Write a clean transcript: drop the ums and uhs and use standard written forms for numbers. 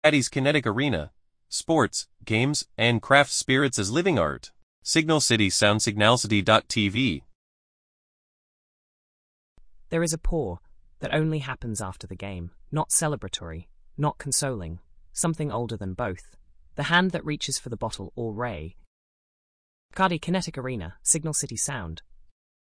Caddy's Kinetic Arena. Sports, games, and craft spirits as living art. Signal City Sound Signalcity.tv. There is a pour that only happens after the game, not celebratory, not consoling, something older than both. The hand that reaches for the bottle or ray. Cardi Kinetic Arena, Signal City Sound.